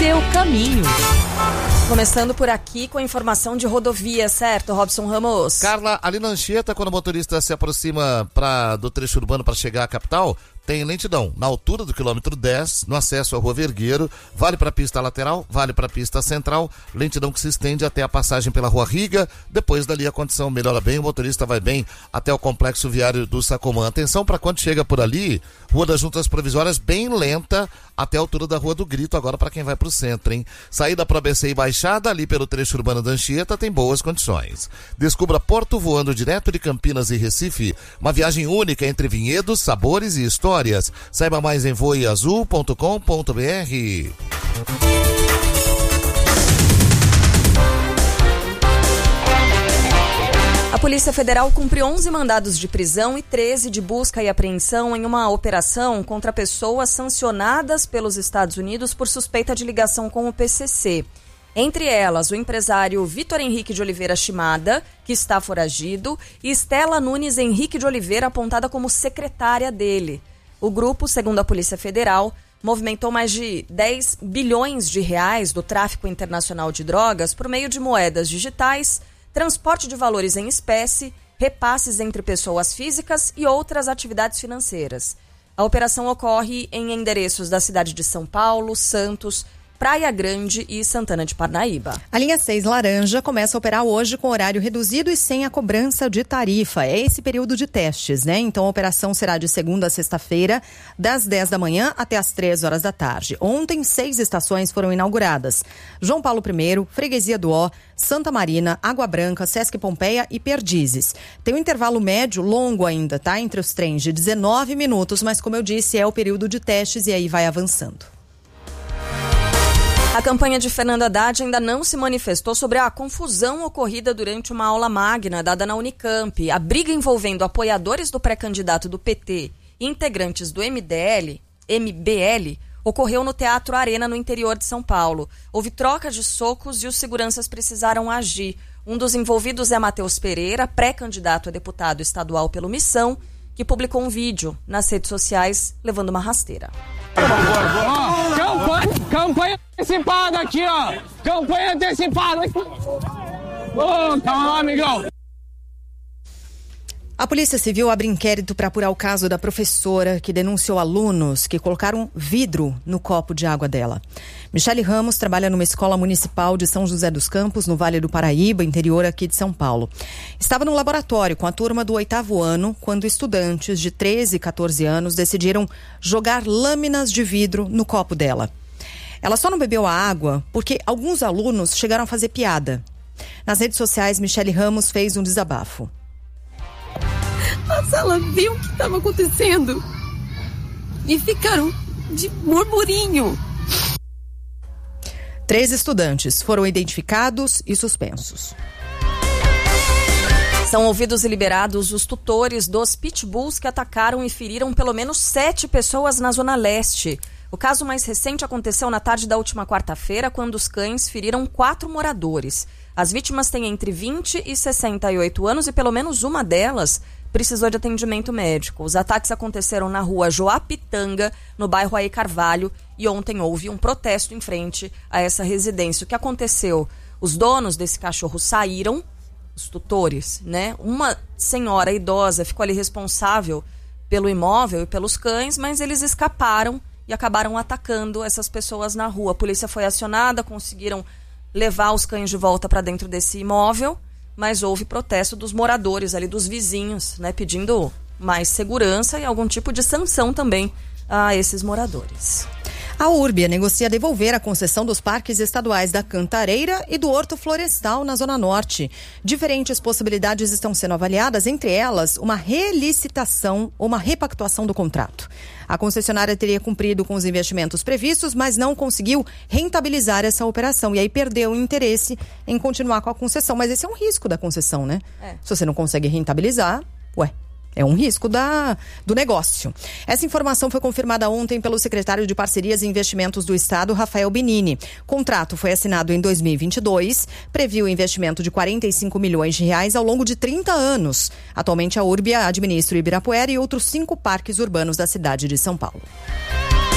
seu caminho. Começando por aqui com a informação de rodovia, certo, Robson Ramos? Carla, ali na Anchieta, quando o motorista se aproxima do trecho urbano para chegar à capital, tem lentidão na altura do quilômetro 10, no acesso à Rua Vergueiro, vale para a pista lateral, vale para a pista central, lentidão que se estende até a passagem pela Rua Riga. Depois dali a condição melhora bem, o motorista vai bem até o complexo viário do Sacomã. Atenção para quando chega por ali, Rua das Juntas Provisórias bem lenta até a altura da Rua do Grito, agora para quem vai para o centro, hein? Saída para ABC e Baixada, ali pelo trecho urbano da Anchieta, tem boas condições. Descubra Porto voando direto de Campinas e Recife, uma viagem única entre vinhedos, sabores e histórias. Saiba mais em voeazul.com.br. A Polícia Federal cumpriu 11 mandados de prisão e 13 de busca e apreensão em uma operação contra pessoas sancionadas pelos Estados Unidos por suspeita de ligação com o PCC. Entre elas, o empresário Vitor Henrique de Oliveira Shimada, que está foragido, e Estela Nunes Henrique de Oliveira, apontada como secretária dele. O grupo, segundo a Polícia Federal, movimentou mais de 10 bilhões de reais do tráfico internacional de drogas por meio de moedas digitais, transporte de valores em espécie, repasses entre pessoas físicas e outras atividades financeiras. A operação ocorre em endereços da cidade de São Paulo, Santos, Praia Grande e Santana de Parnaíba. A linha 6 laranja começa a operar hoje com horário reduzido e sem a cobrança de tarifa. É esse período de testes, né? Então a operação será de segunda a sexta-feira, das 10 da manhã até as 3 horas da tarde. Ontem, 6 estações foram inauguradas: João Paulo I, Freguesia do Ó, Santa Marina, Água Branca, Sesc Pompeia e Perdizes. Tem um intervalo médio longo ainda, tá? Entre os trens de 19 minutos, mas como eu disse, é o período de testes e aí vai avançando. A campanha de Fernando Haddad ainda não se manifestou sobre a confusão ocorrida durante uma aula magna dada na Unicamp. A briga envolvendo apoiadores do pré-candidato do PT e integrantes do MBL, ocorreu no Teatro Arena, no interior de São Paulo. Houve troca de socos e os seguranças precisaram agir. Um dos envolvidos é Matheus Pereira, pré-candidato a deputado estadual pelo Missão, que publicou um vídeo nas redes sociais levando uma rasteira. Campanha antecipada aqui, ó. Campanha antecipada aqui. Calma lá, amigão. A Polícia Civil abre inquérito para apurar o caso da professora que denunciou alunos que colocaram vidro no copo de água dela. Michele Ramos trabalha numa escola municipal de São José dos Campos, no Vale do Paraíba, interior aqui de São Paulo. Estava no laboratório com a turma do 8º ano, quando estudantes de 13 e 14 anos decidiram jogar lâminas de vidro no copo dela. Ela só não bebeu a água porque alguns alunos chegaram a fazer piada. Nas redes sociais, Michele Ramos fez um desabafo. A sala viu o que estava acontecendo e ficaram de murmurinho. 3 estudantes foram identificados e suspensos. São ouvidos e liberados os tutores dos pitbulls que atacaram e feriram pelo menos 7 pessoas na Zona Leste. O caso mais recente aconteceu na tarde da última quarta-feira, quando os cães feriram 4 moradores. As vítimas têm entre 20 e 68 anos e pelo menos uma delas precisou de atendimento médico. Os ataques aconteceram na rua Joapitanga, no bairro Aê Carvalho, e ontem houve um protesto em frente a essa residência. O que aconteceu? Os donos desse cachorro saíram, os tutores, né? Uma senhora idosa ficou ali responsável pelo imóvel e pelos cães, mas eles escaparam e acabaram atacando essas pessoas na rua. A polícia foi acionada, conseguiram levar os cães de volta para dentro desse imóvel, mas houve protesto dos moradores ali, dos vizinhos, né, pedindo mais segurança e algum tipo de sanção também a esses moradores. A Urbia negocia devolver a concessão dos parques estaduais da Cantareira e do Horto Florestal na Zona Norte. Diferentes possibilidades estão sendo avaliadas, entre elas uma relicitação ou uma repactuação do contrato. A concessionária teria cumprido com os investimentos previstos, mas não conseguiu rentabilizar essa operação. E aí perdeu o interesse em continuar com a concessão. Mas esse é um risco da concessão, né? Se você não consegue rentabilizar, é um risco do negócio. Essa informação foi confirmada ontem pelo secretário de Parcerias e Investimentos do Estado, Rafael Benini. O contrato foi assinado em 2022, previu investimento de 45 milhões de reais ao longo de 30 anos. Atualmente a Urbia administra o Ibirapuera e outros 5 parques urbanos da cidade de São Paulo.